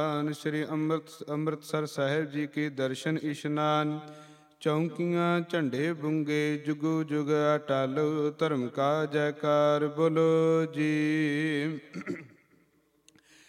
ਸ਼੍ਰੀ ਅੰਮ੍ਰਿਤਸਰ ਸਾਹਿਬ ਜੀ ਕੇ ਦਰਸ਼ਨ ਇਸ਼ਨਾਨ। ਚੌਂਕੀਆਂ ਝੰਡੇ ਬੁੰਗੇ ਜੁਗੋ ਜੁਗ ਅਟਲ, ਧਰਮ ਕਾ ਜੈਕਾਰ ਬੋਲੋ ਜੀ।